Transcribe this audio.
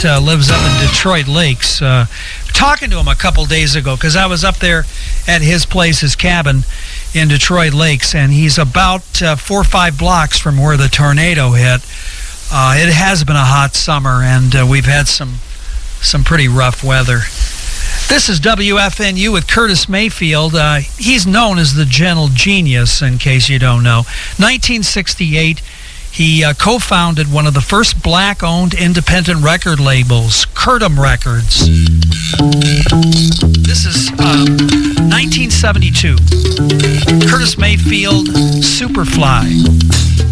lives up in Detroit Lakes. Talking to him a couple days ago because I was up there at his place, his cabin in Detroit Lakes, and he's about 4 or 5 blocks from where the tornado hit. It has been a hot summer, and we've had some pretty rough weather. This is WFNU with Curtis Mayfield. He's known as the Gentle Genius, in case you don't know. 1968, he co-founded one of the first black-owned independent record labels, Curtom Records. This is 1972. Curtis Mayfield, Superfly.